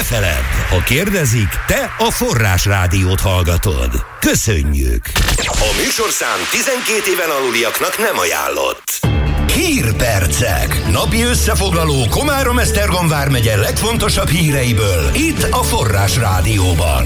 feledd. Ha kérdezik, te a Forrás Rádiót hallgatod. Köszönjük! A műsorszám 12 éven aluliaknak nem ajánlott. Hírpercek. Napi összefoglaló Komárom-Esztergom vármegye legfontosabb híreiből. Itt a Forrás Rádióban.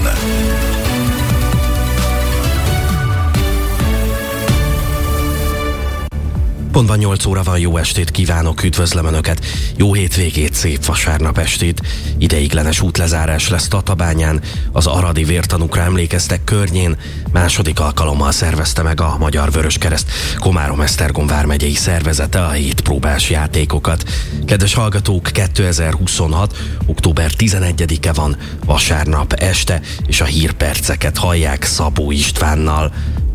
Pontban 8 óra van, jó estét kívánok, üdvözlöm Önöket. Jó hétvégét, szép vasárnap estét. Ideiglenes útlezárás lesz Tatabányán, az aradi vértanúkra emlékeztek környén. Második alkalommal szervezte meg a Magyar Vöröskereszt Komárom-Esztergom vármegyei szervezete a hétpróbás játékokat. Kedves hallgatók, 2026. október 11-e van, vasárnap este, és a hírperceket hallják Szabó Istvánnal.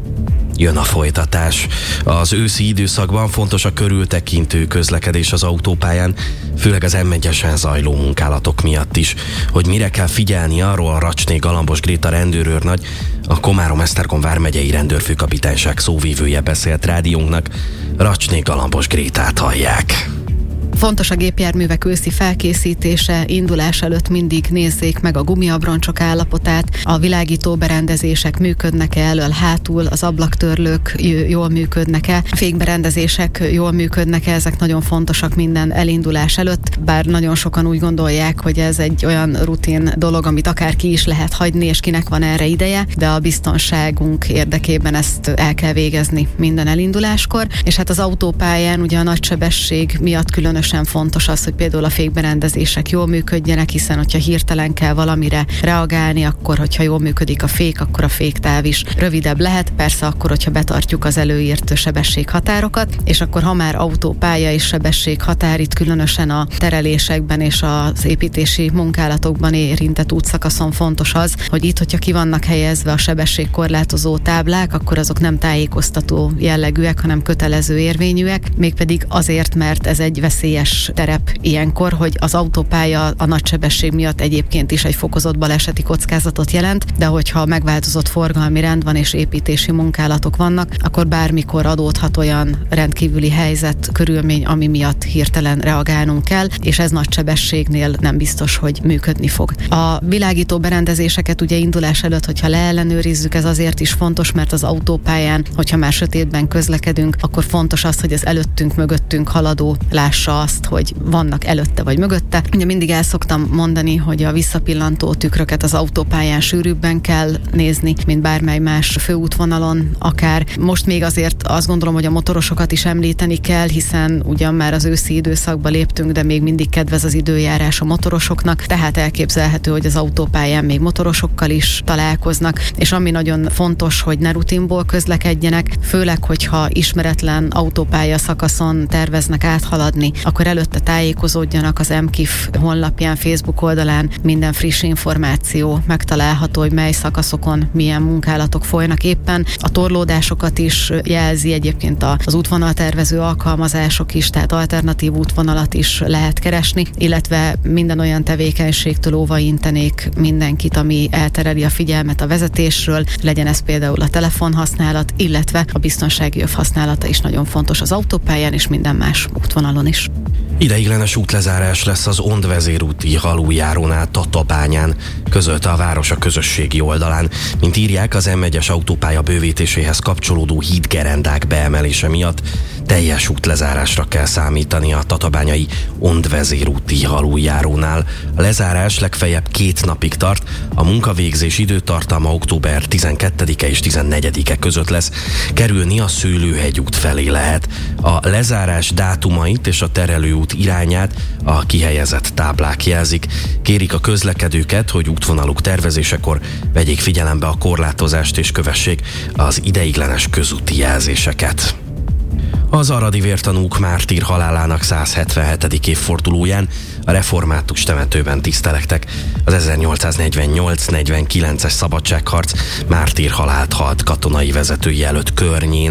Jön a folytatás. Az őszi időszakban fontos a körültekintő közlekedés az autópályán, főleg az M1-esen zajló munkálatok miatt is. Hogy mire kell figyelni, arról a Racsné-Galambos Gréta rendőrőrnagy, a Komárom-Esztergom vármegyei rendőrfőkapitányság szóvívője beszélt rádiónknak. Racsné-Galambos Grétát hallják. Fontos a gépjárművek őszi felkészítése, indulás előtt mindig nézzék meg a gumiabroncsok állapotát, a világító berendezések működnek-e elől, hátul, az ablaktörlők jól működnek-e, a fékberendezések jól működnek-e, ezek nagyon fontosak minden elindulás előtt, bár nagyon sokan úgy gondolják, hogy ez egy olyan rutin dolog, amit akár ki is lehet hagyni, és kinek van erre ideje, de a biztonságunk érdekében ezt el kell végezni minden elinduláskor, és hát az autópályán ugye a nagy sebesség miatt különösen fontos az, hogy például a fékberendezések jól működjenek, hiszen hogyha hirtelen kell valamire reagálni, akkor hogyha jól működik a fék, akkor a féktáv is rövidebb lehet, persze akkor, hogyha betartjuk az előírt sebességhatárokat, és akkor ha már autópálya és sebességhatár, itt különösen a terelésekben és az építési munkálatokban érintett útszakaszon fontos az, hogy itt, hogyha ki vannak helyezve a sebességkorlátozó táblák, akkor azok nem tájékoztató jellegűek, hanem kötelező érvényűek, mégpedig azért, mert ez egy veszélyes terep ilyenkor, hogy az autópálya a nagy sebesség miatt egyébként is egy fokozott baleseti kockázatot jelent, de hogyha megváltozott forgalmi rend van és építési munkálatok vannak, akkor bármikor adódhat olyan rendkívüli helyzet, körülmény, ami miatt hirtelen reagálnunk kell, és ez nagy sebességnél nem biztos, hogy működni fog. A világító berendezéseket ugye indulás előtt, hogyha leellenőrizzük, ez azért is fontos, mert az autópályán, hogyha már sötétben közlekedünk, akkor fontos az, hogy az előttünk, mögöttünk haladó lássa azt, hogy vannak előtte vagy mögötte. Ugye mindig el szoktam mondani, hogy a visszapillantó tükröket az autópályán sűrűbben kell nézni, mint bármely más főútvonalon akár. Most még azért azt gondolom, hogy a motorosokat is említeni kell, hiszen ugyan már az őszi időszakba léptünk, de még mindig kedvez az időjárás a motorosoknak, tehát elképzelhető, hogy az autópályán még motorosokkal is találkoznak, és ami nagyon fontos, hogy ne rutinból közlekedjenek, főleg, hogyha ismeretlen autópálya szakaszon terveznek áthaladni, akkor előtte tájékozódjanak az MKIF honlapján, Facebook oldalán, minden friss információ megtalálható, hogy mely szakaszokon milyen munkálatok folynak éppen. A torlódásokat is jelzi egyébként az útvonaltervező alkalmazások is, tehát alternatív útvonalat is lehet keresni, illetve minden olyan tevékenységtől óvaintenék mindenkit, ami eltereli a figyelmet a vezetésről, legyen ez például a telefonhasználat, illetve a biztonsági öv használata is nagyon fontos az autópályán és minden más útvonalon is. Ideiglenes útlezárás lesz az Ondvezérúti aluljárónál Tatabányán, közölte a város a közösségi oldalán. Mint írják, az M1-es autópálya bővítéséhez kapcsolódó hídgerendák beemelése miatt teljes útlezárásra kell számítani a tatabányai Ondvezérúti aluljárónál. A lezárás legfeljebb 2 napig tart, a munkavégzés időtartama október 12-e és 14-e között lesz. Kerülni a Szőlőhegy út felé lehet. A lezárás dátumait és a terelőút irányát a kihelyezett táblák jelzik. Kérik a közlekedőket, hogy útvonaluk tervezésekor vegyék figyelembe a korlátozást és kövessék az ideiglenes közúti jelzéseket. Az aradi vértanúk mártír halálának 177. évfordulóján a református temetőben tisztelektek. Az 1848-49-es szabadságharc mártír halált halt katonai vezetői előtt környén.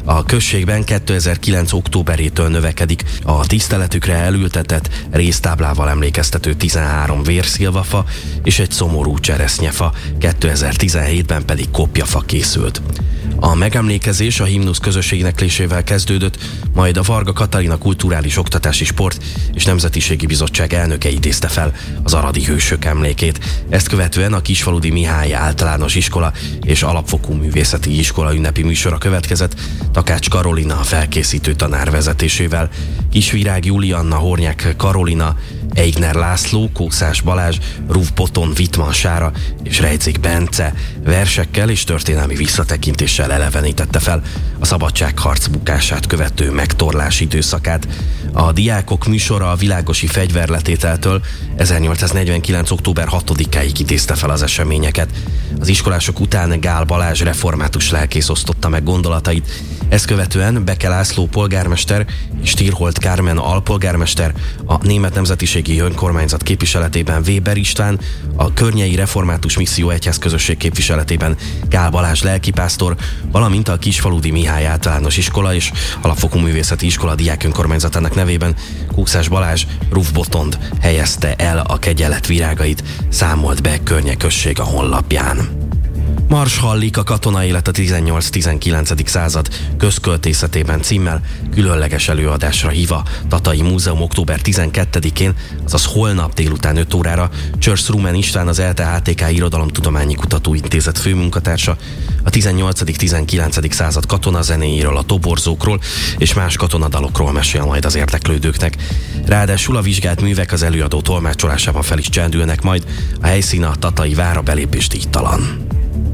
A községben 2009. októberétől növekedik a tiszteletükre elültetett résztáblával emlékeztető 13 vérszilvafa és egy szomorú cseresznyefa, 2017-ben pedig kopjafa készült. A megemlékezés a himnusz közösségéneklésével kezdődött, majd a Varga Katalin Kulturális Oktatási Sport és Nemzetiségi Bizottság elnöke idézte fel az aradi hősök emlékét. Ezt követően a Kisfaludy Mihály Általános Iskola és Alapfokú Művészeti Iskola ünnepi műsora következett Takács Karolina felkészítő tanár vezetésével. Kisvirág Julianna, Hornyák Karolina, Eigner László, Kószás Balázs, Ruf Boton, Wittmann Sára és Rejcik Bence versekkel és történelmi visszatekintéssel elevenítette fel a szabadságharc bukását követő megtorlás időszakát. A diákok műsora a világosi fegyverletételtől 1849. október 6-áig idézte fel az eseményeket. Az iskolások után Gál Balázs református lelkész osztotta meg gondolatait. Ezt követően Beke László polgármester és Tirholt Kármen alpolgármester, a Német Nemzetiségi Önkormányzat képviseletében Weber István, a Környei Református Misszió Egyházközösség képviseletében Gál Balázs lelkipásztor, valamint a Kisfaludy Mihály Általános Iskola és Alapfokú Művészeti Iskola diák önkormányzatának nevében Kószás Balázs Ruf Botont helyezte el a kegyelet virágait, számolt be Környe község a honlapján. Mars hallik a katona élet a 18-19. század közköltészetében címmel különleges előadásra hív a Tatai Múzeum október 12-én, azaz holnap délután 5 órára Csörsz Rumen István, az ELTE-HTK Irodalomtudományi Kutatóintézet főmunkatársa a 18.-19. század katonazenéjéről, a toborzókról és más katonadalokról mesél majd az érdeklődőknek. Ráadásul a vizsgált művek az előadó tolmácsolásában fel is csendülnek, majd a helyszín a Tatai vár, a belépés díjtalan.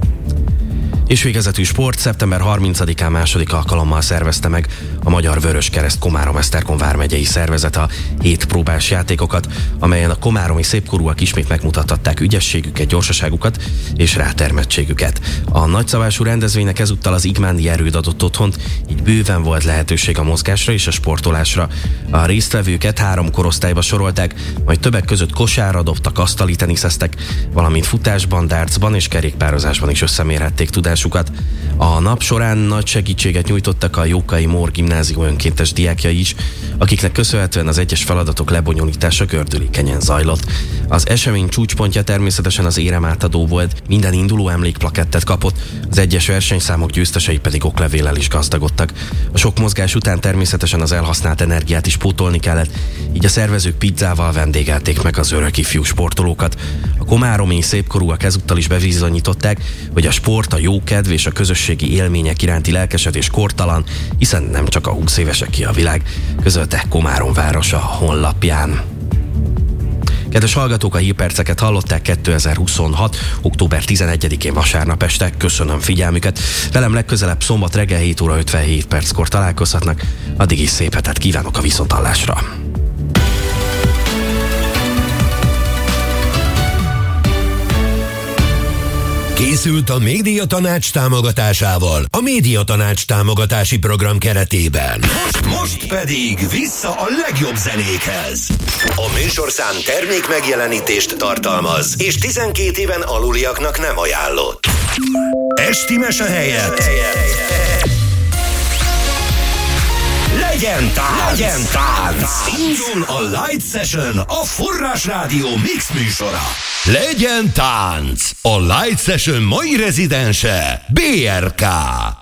És végezetű sport, szeptember 30-án második alkalommal szervezte meg a Magyar Vöröskereszt Komárom-Esztergom vármegyei szervezet a 7 próbás játékokat, amelyen a komáromi szépkorúak ismét megmutattatták ügyességüket, gyorsaságukat és rátermettségüket. A nagyszabású rendezvénynek ezúttal az Igmándi Erőd adott otthont, így bőven volt lehetőség a mozgásra és a sportolásra. A résztvevőket 3 korosztályba sorolták, majd többek között kosárra dobtak, asztali teniszeztek, valamint futásban, dartsban és kerékpározásban is összemérhették tudásukat. A nap során nagy segítséget nyújtottak a Jókai Mór Gimnázium önkéntes diákjai is, akiknek köszönhetően az egyes feladatok lebonyolítása gördülékenyen zajlott. Az esemény csúcspontja természetesen az éremátadó volt, minden induló emlékplakettet kapott, az egyes versenyszámok győztesei pedig oklevéllel is gazdagodtak. A sok mozgás után természetesen az elhasznált energiát is pótolni kellett, így a szervezők pizzával vendégelték meg az örök ifjú sportolókat. A komáromi szépkorúak ezúttal is bebizonyították, hogy a sport, a jókedv és a közösségi élmények iránti lelkesedés kortalan, hiszen nem csak a 20 éveseké a világ, közölte Komárom városa honlapján. Kedves hallgatók, a hírperceket hallották 2026. október 11-én vasárnap este. Köszönöm figyelmüket. Velem legközelebb szombat reggel 7 óra 57 perckor találkozhatnak. Addig is szép hetet kívánok a viszonthallásra. Készült a Médiatanács támogatásával a Médiatanács támogatási program keretében. Most pedig vissza a legjobb zenékhez. A műsorszám termék megjelenítést tartalmaz, és 12 éven aluliaknak nem ajánlott. Esti mese helyett legyen tánc! Indul a Light Session, a Forrás Rádió mix műsora. Legyen tánc! A Light Session mai rezidense BRK.